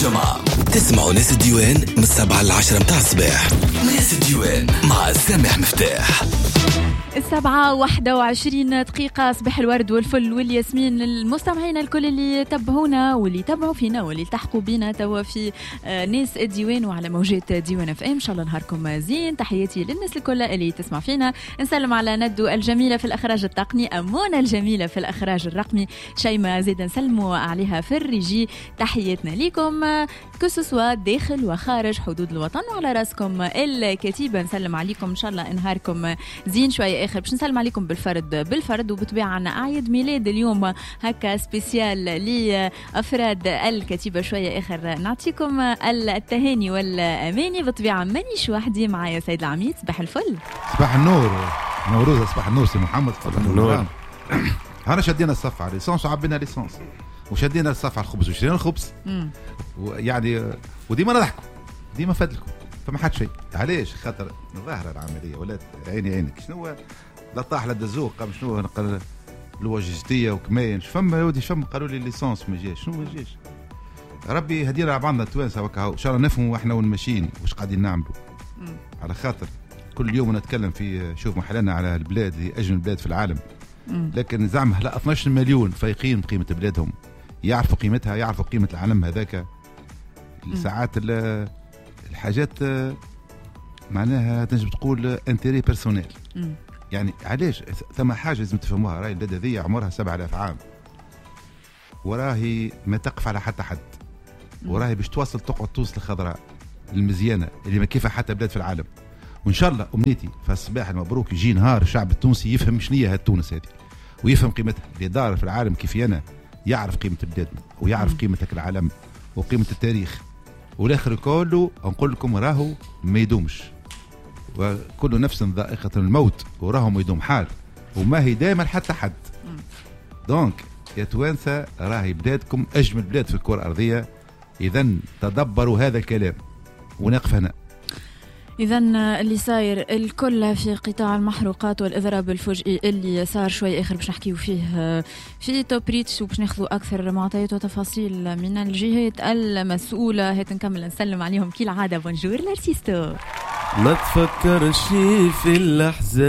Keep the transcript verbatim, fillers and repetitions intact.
الجمعة تسمعوا ناس الديوان من السبعة للعشرة متاع الصباح. ناس الديوان مع سامح مفتاح. السبعة واحدة وعشرين دقيقة. صباح الورد والفل والياسمين المستمعين الكل اللي يتابعونا واللي يتابعوا فينا واللي يلتحقوا بينا توا في ناس الديوان وعلى موجات ديوان اف ام. ان شاء الله نهاركم زين. تحياتي للناس الكل اللي تسمع فينا. نسلم على ندو الجميلة في الأخراج التقني، أمونة الجميلة في الأخراج الرقمي، شيماء زيد نسلموا عليها في الريجي. تحياتنا ليكم كسوسوا داخل وخارج حدود الوطن، وعلى راسكم الكتيبة نسلم عليكم. إن شاء الله نهاركم زين شوية آخر. باش نسلم عليكم بالفرد بالفرد وبطبيعة عنا أعياد ميلاد اليوم هكا سبيسيال لأفراد الكتيبة شوية آخر. نعطيكم التهاني والأماني. بطبيعة مانيش وحدي، معايا سيد العميد. صباح الفل. صباح النور نوروز. صباح النور سي محمد. صباح النور. هنا شدينا الصف على ليسانس وعبينا ليسانس وشدينا الصف على الخبز وشرينا الخبز ويعني وديما نضحكوا ديما فادلكم فما حد شيء. علاش؟ خاطر ظاهرة العملية ولا عيني عينك شنو لا طاح لا دزوق قام شنو نقل الوجستية وكماين فما يا ودي فما قالوا لي الليسانس ما جاش. شنو ما جاش؟ ربي هدينا على بعضنا التوانسة وكا ان شاء الله نفهموا احنا والماشيين واش قاعدين نعملوا. على خاطر كل يوم نتكلم في شوف محلنا على البلاد اللي اجمل البلاد في العالم، لكن زعما هلا اثناش مليون فايقين بقيمة بلادهم، يعرفوا قيمتها، يعرفوا قيمة العالم هذاك. ساعات الحاجات معناها تنجم تقول انتيري بيرسونيل. يعني علاش ثم حاجه لازم تفهموها. راهي البلاد هذه عمرها سبعة آلاف عام وراهي ما تقف على حتى حد، وراهي باش توصل تقعد توصل الخضراء المزيانه اللي ما كيفها حتى بلاد في العالم. وان شاء الله امنيتي في الصباح المبروك يجي نهار الشعب التونسي يفهم شنية هاد تونس هذه ويفهم قيمتها. اللي دار في العالم كيف انا يعرف قيمه بلادنا ويعرف قيمتك العالم وقيمه التاريخ. والاخر كله نقول لكم راهو ما يدومش، وكل نفس ذائقة الموت، وراهو ما يدوم حال وما هي دائما حتى حد. دونك يا توانسة راهي بلادكم أجمل بلاد في الكرة الأرضية. إذن تدبروا هذا الكلام ونقف هنا. إذن اللي صاير الكل في قطاع المحروقات والإضراب الفجئي اللي صار شوي آخر باش نحكيو فيه في توبريتش وباش ناخذوا أكثر معطيات وتفاصيل من الجهات المسؤولة. هات نكمل نسلم عليهم كالعادة. بونجور لارتيستو. ما تفكرش في الأحزان